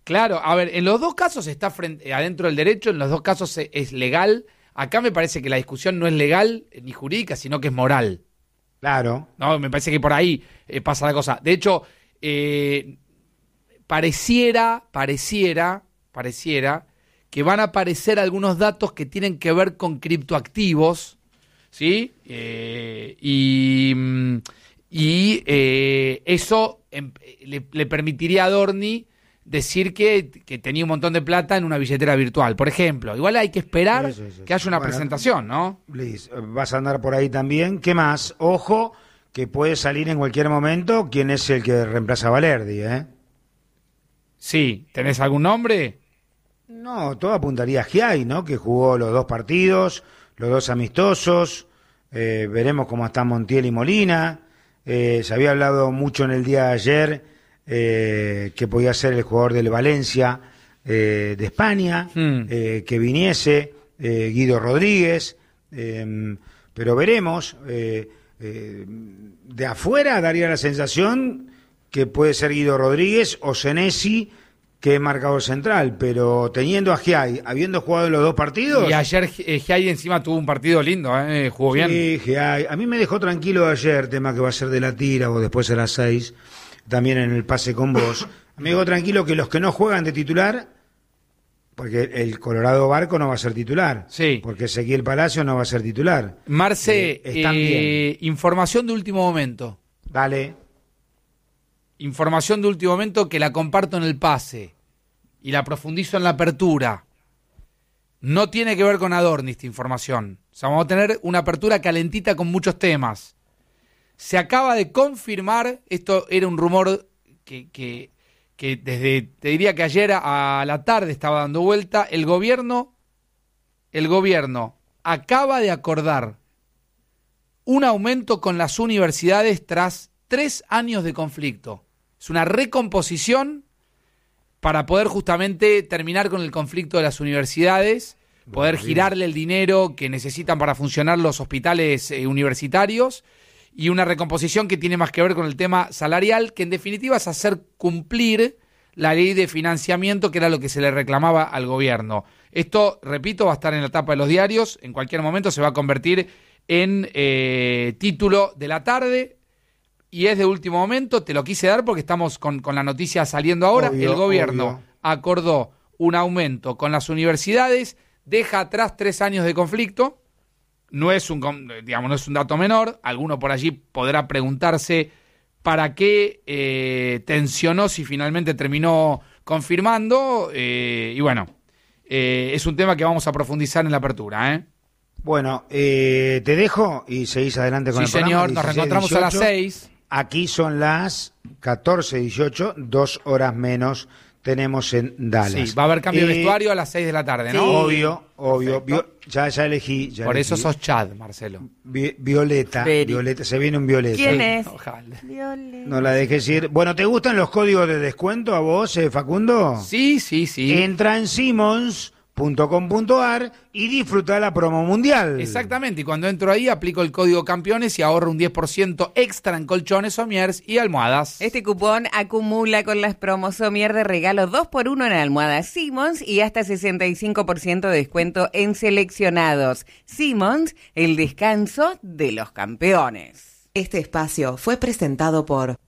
Claro, a ver, en los dos casos está adentro del derecho, en los dos casos es legal. Acá me parece que la discusión no es legal ni jurídica, sino que es moral. Claro. No, me parece que por ahí pasa la cosa. De hecho, pareciera que van a aparecer algunos datos que tienen que ver con criptoactivos, ¿sí? Eso le permitiría a Dorni decir que tenía un montón de plata en una billetera virtual, por ejemplo. Igual hay que esperar que haya una presentación, ¿no? Liz, vas a andar por ahí también. ¿Qué más? Ojo, que puede salir en cualquier momento quién es el que reemplaza a Valerdi, ¿eh? Sí, ¿tenés algún nombre? No, todo apuntaría a Giai, ¿no? Que jugó los 2 partidos, los 2 amistosos. Veremos cómo están Montiel y Molina. Se había hablado mucho en el día de ayer que podía ser el jugador del Valencia de España, que viniese Guido Rodríguez, pero veremos. De afuera daría la sensación que puede ser Guido Rodríguez o Senesi, que es marcador central, pero teniendo a Giai, habiendo jugado en los 2 partidos... Y ayer Giai encima tuvo un partido lindo, jugó bien. Sí, Giai. A mí me dejó tranquilo ayer, tema que va a ser de la tira o después a las 6, también en el pase con vos. Me dejó tranquilo que los que no juegan de titular, porque el Colorado Barco no va a ser titular, sí, porque Ezequiel Palacio no va a ser titular. Marce, están bien. Información de último momento. Dale. Información de último momento que la comparto en el pase y la profundizo en la apertura. No tiene que ver con Adorni esta información. O sea, vamos a tener una apertura calentita con muchos temas. Se acaba de confirmar, esto era un rumor que desde, te diría que ayer a la tarde estaba dando vuelta, el gobierno acaba de acordar un aumento con las universidades tras 3 años de conflicto. Es una recomposición para poder justamente terminar con el conflicto de las universidades, poder girarle el dinero que necesitan para funcionar los hospitales universitarios, y una recomposición que tiene más que ver con el tema salarial, que en definitiva es hacer cumplir la ley de financiamiento, que era lo que se le reclamaba al gobierno. Esto, repito, va a estar en la tapa de los diarios, en cualquier momento se va a convertir en título de la tarde, y es de último momento, te lo quise dar porque estamos con la noticia saliendo ahora. Obvio, el gobierno obvio. acordó un aumento con las universidades, deja atrás 3 años de conflicto, no es un dato menor. Alguno por allí podrá preguntarse para qué tensionó si finalmente terminó confirmando, y bueno, es un tema que vamos a profundizar en la apertura, ¿eh? Bueno, te dejo y seguís adelante con Sí, el programa. señor, nos reencontramos a las 6. Aquí son las 14:18, 2 horas menos tenemos en Dallas. Sí, va a haber cambio de vestuario a las 6 de la tarde, ¿no? Sí. Obvio. Ya elegí. Por eso sos Chad, Marcelo. Violeta, se viene un Violeta. ¿Quién es? Ojalá. Violeta. No la dejes ir. Bueno, ¿te gustan los códigos de descuento a vos, Facundo? Sí. Entra en Simmons.com.ar y disfruta la promo mundial. Exactamente, y cuando entro ahí aplico el código campeones y ahorro un 10% extra en colchones, sommiers y almohadas. Este cupón acumula con las promos Somier de regalo 2x1 en almohadas Simmons y hasta 65% de descuento en seleccionados. Simmons, el descanso de los campeones. Este espacio fue presentado por